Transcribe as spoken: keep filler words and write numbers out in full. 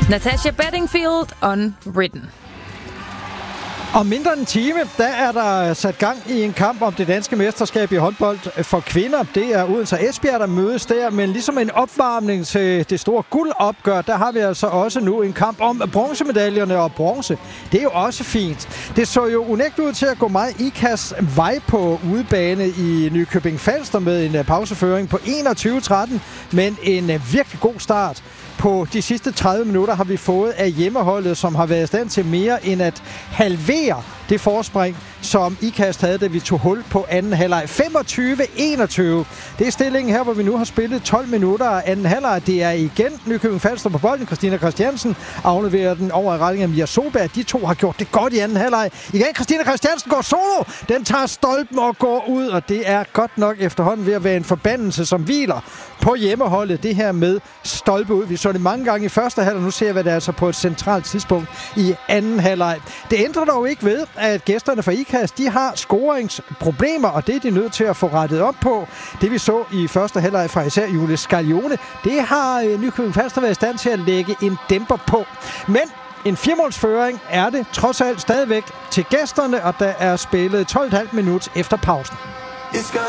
Natasha Bedingfield, Unwritten. Om mindre end en time, der er der sat gang i en kamp om det danske mesterskab i håndbold for kvinder. Det er Odense og Esbjerg, der mødes der, men ligesom en opvarmning til det store guldopgør, der har vi altså også nu en kamp om bronzemedaljerne og bronze. Det er jo også fint. Det så jo unægteligt ud til at gå meget IKAS vej på udebane i Nykøbing Falster med en pauseføring på enogtyve tretten, men en virkelig god start. På de sidste tredive minutter har vi fået af hjemmeholdet, som har været i stand til mere end at halvere det forspring, som IKAST havde, da vi tog hul på anden halvleg. femogtyve enogtyve. Det er stillingen her, hvor vi nu har spillet tolv minutter af anden halvleg. Det er igen Nykøbing Falster på bolden. Christina Christiansen afleverer den over i retning af Mia Soberg. De to har gjort det godt i anden halvleg. Igen Christina Christiansen går solo. Den tager stolpen og går ud, og det er godt nok efterhånden ved at være en forbandelse, som hviler på hjemmeholdet. Det her med stolpe ud. Vi så det mange gange i første halvleg. Nu ser vi det altså på et centralt tidspunkt i anden halvleg. Det ændrer dog ikke ved, at gæsterne fra IKAST, de har scoringsproblemer, og det er de nødt til at få rettet op på. Det vi så i første halvleg fra især Julie Scaglione, det har Nykøbing Falster været i stand til at lægge en dæmper på. Men en firemålsføring er det trods alt stadigvæk til gæsterne, og der er spillet tolv komma fem minutter efter pausen.